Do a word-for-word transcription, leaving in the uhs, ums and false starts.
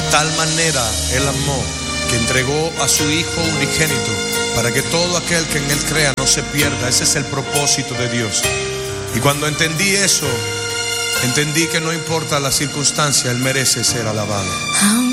tal manera Él amó que entregó a su Hijo unigénito para que todo aquel que en Él crea no se pierda. Ese es el propósito de Dios. Y cuando entendí eso, entendí que no importa la circunstancia, Él merece ser alabado.